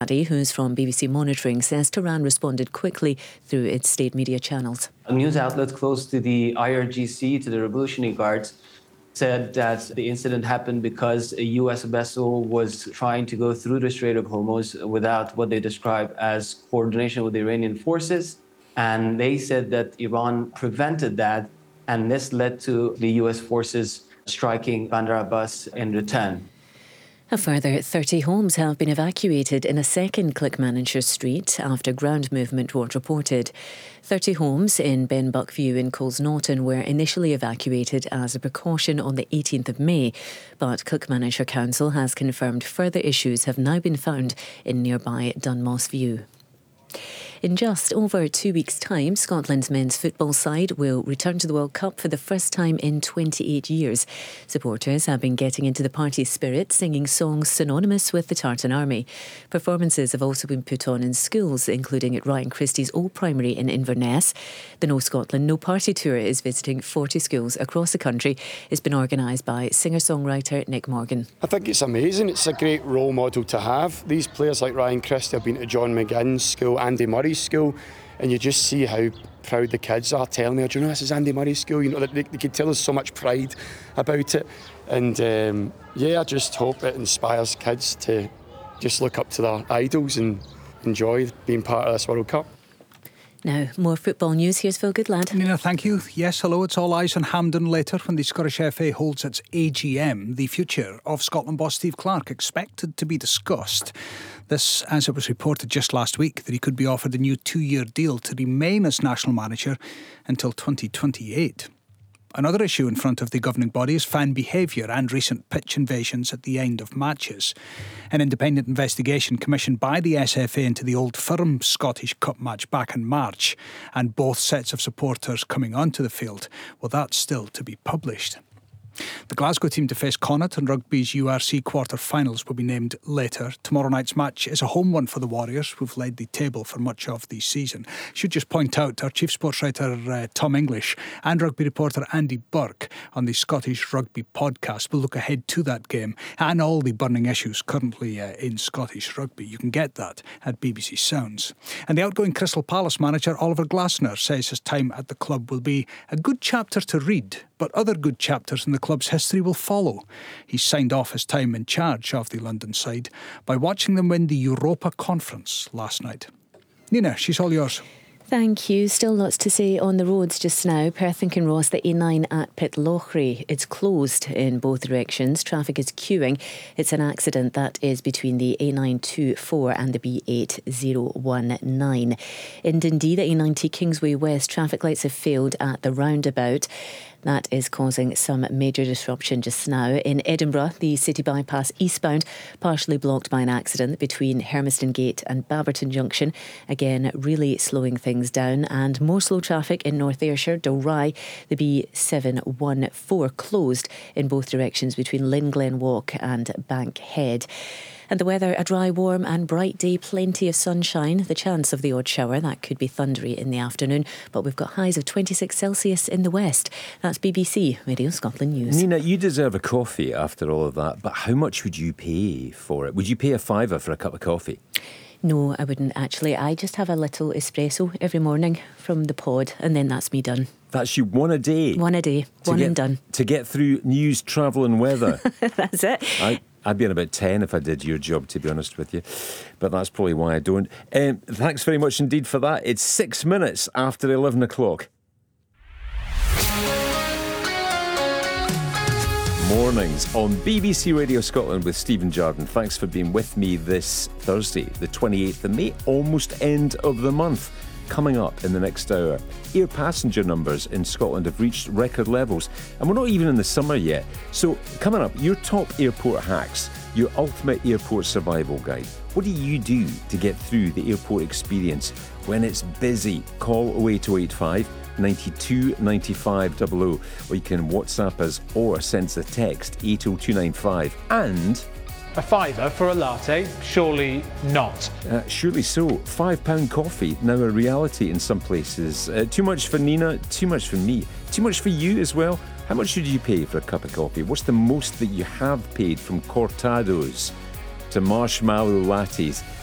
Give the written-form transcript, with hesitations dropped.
Al-Baghdadi, who's from BBC Monitoring, says Tehran responded quickly through its state media channels. A news outlet close to the IRGC, to the Revolutionary Guards, said that the incident happened because a U.S. vessel was trying to go through the Strait of Hormuz without what they describe as coordination with the Iranian forces. And they said that Iran prevented that, and this led to the U.S. forces striking Bandar Abbas in return. A further 30 homes have been evacuated in a second Clickmannanshire street after ground movement was reported. 30 homes in Ben Buckview in Colesnaughton were initially evacuated as a precaution on the 18th of May, but Clickmannanshire Council has confirmed further issues have now been found in nearby Dunmoss View. In just over 2 weeks' time, Scotland's men's football side will return to the World Cup for the first time in 28 years. Supporters have been getting into the party spirit, singing songs synonymous with the Tartan Army. Performances have also been put on in schools, including at Ryan Christie's Old Primary in Inverness. The No Scotland No Party Tour is visiting 40 schools across the country. It's been organised by singer-songwriter Nick Morgan. I think it's amazing. It's a great role model to have. These players like Ryan Christie have been to John McGinn's school, Andy Murray's school, and you just see how proud the kids are telling me, do you know this is Andy Murray's school? You know, they can tell us so much pride about it. And I just hope it inspires kids to just look up to their idols and enjoy being part of this World Cup. Now, more football news. Here's Phil Goodlad. Nina, thank you. Yes, hello. It's all eyes on Hampden later when the Scottish FA holds its AGM. The future of Scotland boss Steve Clarke expected to be discussed. This, as it was reported just last week, that he could be offered a new 2-year deal to remain as national manager until 2028. Another issue in front of the governing body is fan behaviour and recent pitch invasions at the end of matches. An independent investigation commissioned by the SFA into the Old Firm Scottish Cup match back in March, and both sets of supporters coming onto the field, well, that's still to be published. The Glasgow team to face Connacht in rugby's URC quarter-finals will be named later. Tomorrow night's match is a home one for the Warriors, who've led the table for much of the season. Should just point out our chief sports writer Tom English and rugby reporter Andy Burke on the Scottish Rugby podcast will look ahead to that game and all the burning issues currently in Scottish rugby. You can get that at BBC Sounds. And the outgoing Crystal Palace manager Oliver Glasner says his time at the club will be a good chapter to read, but other good chapters in the club's history will follow. He signed off his time in charge of the London side by watching them win the Europa Conference last night. Nina, she's all yours. Thank you. Still lots to say on the roads just now. Perth and Kinross, the A9 at Pitlochry. It's closed in both directions. Traffic is queuing. It's an accident that is between the A924 and the B8019. In Dundee, the A90 Kingsway West, traffic lights have failed at the roundabout. That is causing some major disruption just now. In Edinburgh, the city bypass eastbound, partially blocked by an accident between Hermiston Gate and Baberton Junction. Again, really slowing things down. And more slow traffic in North Ayrshire, Dalry, the B714 closed in both directions between Lynn Glen Walk and Bank Head. And the weather, a dry, warm and bright day, plenty of sunshine. The chance of the odd shower, that could be thundery in the afternoon. But we've got highs of 26 Celsius in the west. That's BBC Radio Scotland News. Nina, you deserve a coffee after all of that. But how much would you pay for it? Would you pay a £5 for a cup of coffee? No, I wouldn't actually. I just have a little espresso every morning from the pod, and then that's me done. That's you, one a day? One a day, and done. To get through news, travel and weather. That's it. I'd be on about 10 if I did your job, to be honest with you. But that's probably why I don't. Thanks very much indeed for that. It's 6 minutes after 11 o'clock. Mornings on BBC Radio Scotland with Stephen Jardine. Thanks for being with me this Thursday, the 28th of May, almost end of the month. Coming up in the next hour, air passenger numbers in Scotland have reached record levels, and we're not even in the summer yet. So coming up, your top airport hacks, your ultimate airport survival guide. What do you do to get through the airport experience when it's busy? Call 08085 92 95 00, or you can WhatsApp us or send us a text 80295. And a £5 for a latte? Surely not. Surely so. £5 coffee, now a reality in some places. Too much for Nina, too much for me, too much for you as well. How much should you pay for a cup of coffee? What's the most that you have paid, from cortados to marshmallow lattes?